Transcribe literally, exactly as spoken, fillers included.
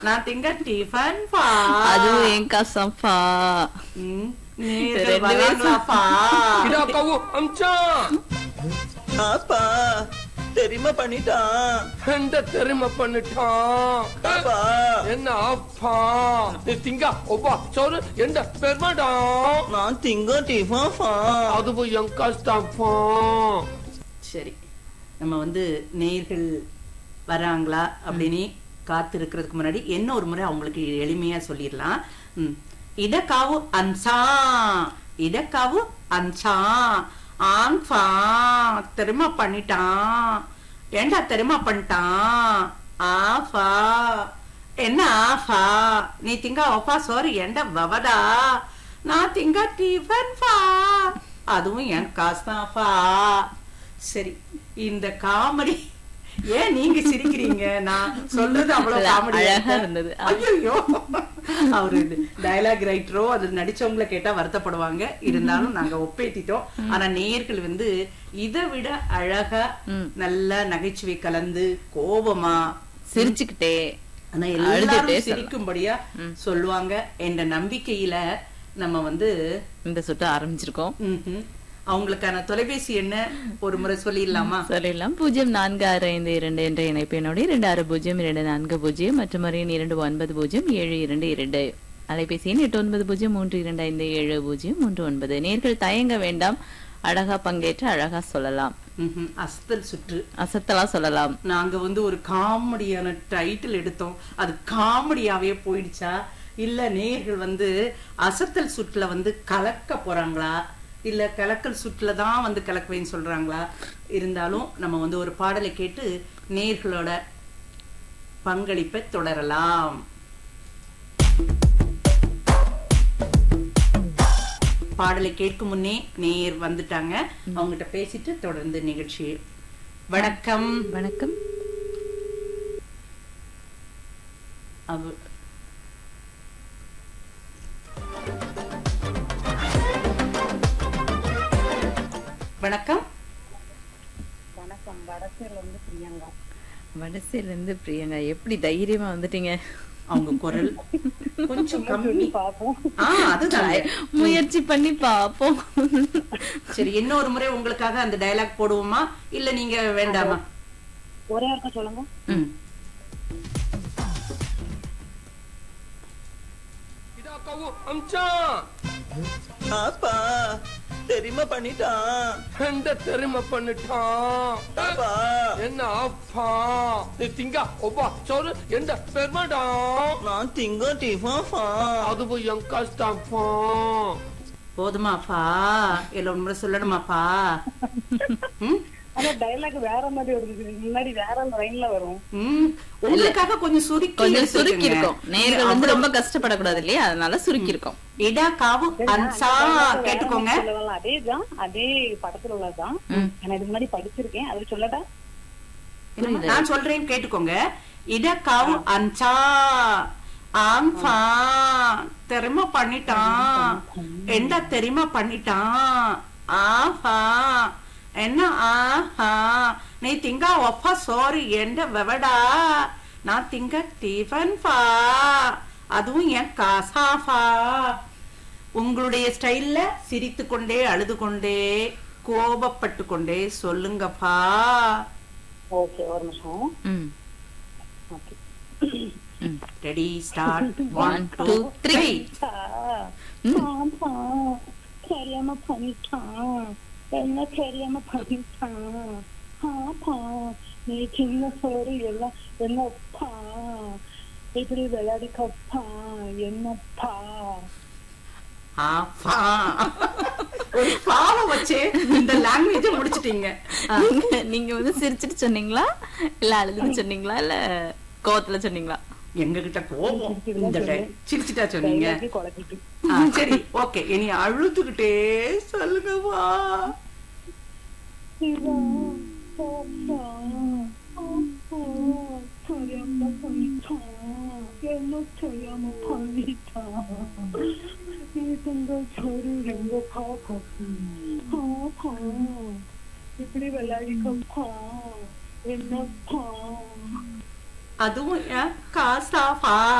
நான் திங்க டிஃபன் பா. அதுவும் என் காசப்பா. நீங்க வராங்களாப்பா? இடாக்காவு அம்சா. அப்பா தெரியுமா பண்ணிட்டான். எந்த தெரியுமா பண்ணிட்டான்? அப்பா என்ன அப்பா? நீ திங்க ஒப்பா சோறு எந்த பெருமாடா? நான் திங்க டிஃபன் பா. அதுவும் என் கஷ்டப்பா. சரி, நம்ம வந்து நேயர்கள் வராங்களா அப்படின்னு காத்து இருக்கிறதுக்கு முன்னாடி என்ன ஒரு முறை அவங்களுக்கு எளிமையா சொல்லிடலாம். ம் இடக்காவு அன்சா, இடக்காவு அன்சா, ஆங்ஃபா தெரியுமா பண்ணிட்டான். ஏண்டா தெரியுமா பண்ணிட்டான். ஆஃபா என்ன ஆஃபா? நீ திங்க ஒப்பா சோறு ஏண்டா வவடா? நான் திங்க டிஃபன் ஃபா. அதுவும் என் காசு தான்ப்பா. சரி, இந்த காமெடி ஏன் நீங்க சிரிக்கிறீங்க? நான் சொல்றது அவ்வளவு காமெடியா இருந்தது. ஐயோ, அவரு டயலாக் ரைட்டரோ அது நடிச்சவங்களை கேட்டா வருத்தப்படுவாங்க. இருந்தாலும் நாங்க ஒப்பேத்திட்டோம். ஆனா நேயர்கள் வந்து இதை விட அழகா நல்ல நகைச்சுவை கலந்து கோபமா சிரிச்சுக்கிட்டே ஆனா எல்லாரும் சிரிக்கும்படியா சொல்லுவாங்க என்ற நம்பிக்கையில நம்ம வந்து இந்த சுட்டு ஆரம்பிச்சிருக்கோம். அவங்களுக்கான தொலைபேசி என்ன ஒரு முறை சொல்லிடலாமா? சொல்லிடலாம். பூஜ்ஜியம் நான்கு ஆறு ஐந்து இரண்டு என்ற இணைப்பினோட இரண்டு ஆறு பூஜ்ஜியம் இரண்டு நான்கு பூஜ்ஜியம் மற்றும் இரண்டு ஒன்பது பூஜ்ஜியம் ஏழு இரண்டு இரண்டு அலைபேசி எண் எட்டு ஒன்பது பூஜ்ஜியம் மூன்று இரண்டு ஐந்து ஏழு பூஜ்ஜியம் மூன்று ஒன்பது. நேர்கள் தயங்க வேண்டாம், அழகா பங்கேற்று அழகா சொல்லலாம். அசத்தல் சுற்று அசத்தலா சொல்லலாம். நாங்க வந்து ஒரு காமெடியான டைட்டில் எடுத்தோம், அது காமெடியாவே போயிடுச்சா இல்ல நேர்கள் வந்து அசத்தல் சுற்றுல வந்து கலக்க போறாங்களா இல்ல கலக்கல் சுற்றுல தான் வந்து கலக்குவேன்னு சொல்றாங்களா? இருந்தாலும் நம்ம வந்து ஒரு பாடலை கேட்டு நேர்களோட பங்களிப்பை தொடரலாம். பாடலை கேட்கும் முன்னே நேர் வந்துட்டாங்க, அவங்ககிட்ட பேசிட்டு தொடர்ந்து நிகழ்ச்சி. வணக்கம். வணக்கம். வணக்கம். வணக்கம். வடசேல இருந்து பிரியங்கா. வடசேல இருந்து பிரியங்கா, எப்படி தைரியமா வந்துட்டீங்க? அவங்க குரல் கொஞ்சம் கம்மி. பாப்போம். அதுதான் முயற்சி பண்ணி பாப்போம். சரி, இன்னொரு முறை உங்களுக்காக அந்த டயலாக் போடுவோமா இல்ல நீங்க வேண்டாமா? ஒரே ஒருக்க சொல்லுங்க. இடாக்காவு அம்சா. அப்பா தெரியுமா பண்ணிட்டான். எந்த தெரியுமா பண்ணிட்டான். அப்பா என்ன அப்பா? நீ திங்க ஒப்பா சோறு எந்த பெருமாடா? நான் திங்க டிஃபன் பா. அதுவும் என் கஷ்டப்பா. போதுமாப்பா? இல்ல ஒரு முறை சொல்லணுமாப்பா? ஆனா டயலாக் வேற மாதிரி வருது, முன்னாடி வேற லைன்ல வரும். உங்களுக்காக கொஞ்சம் சுருக்கி கொஞ்சம் சுருக்கி இருக்கும். நேர்கள் வந்து ரொம்ப கஷ்டப்படக்கூடாது இல்லையா, அதனால சுருக்கி இருக்கும். இடா காவு அன்சா கேட்டுக்கோங்க. அதேதான், அதே படத்துல உள்ளதுதான். நான் இதுக்கு முன்னாடி படிச்சிருக்கேன், அது சொல்லட்டா? நான் சொல்றேன் கேட்டுக்கோங்க. இடா காவு அன்சா ஆம்பா தெரியுமா பண்ணிட்டான். என்ன தெரியுமா பண்ணிட்டான். ஆஹா என்ன ஆஹா? நீ திங்க ஒப்பா சோறு எந்த வெவடா? நான் திங்க டிஃபன் பா. அதுவும் என் காசாஃபா. உங்களுடைய ஸ்டைல்ல சிரித்து கொண்டே அழுது கொண்டே கோபப்பட்டு கொண்டே சொல்லுங்கப்பா. ஓகே, ஒரு நிமிஷம். Ready start. One two three. தெரியாம பண்ணிட்டான். என்ன தெரியாம பண்ணிட்டான். ஆப்பா நீ சின்ன சோறு எல்லாம் என்னப்பா இப்படி விளையாடிக்கப்பா. என்னப்பா ஒரு பாவம் வச்சு இந்த லாங்குவேஜ் முடிச்சிட்டீங்க. நீங்க வந்து சிரிச்சிட்டு சொன்னீங்களா இல்ல அழுதுட்டு சொன்னீங்களா இல்ல கோவத்துல சொன்னீங்களா? எங்க கிட்ட கோபம், இந்த சிரிச்சிட்டா சொன்னீங்க. சரி, ஓகே, இனி அழுதுகிட்டே சொல்லுங்கப்பா. என்ன தெரியாம பண்ணிட்டான். சோறு ரொம்ப பாப்பா இப்படி விளையாடிக்கப்பா. என்னப்பா அதுவும் ஏன் காசாஃபா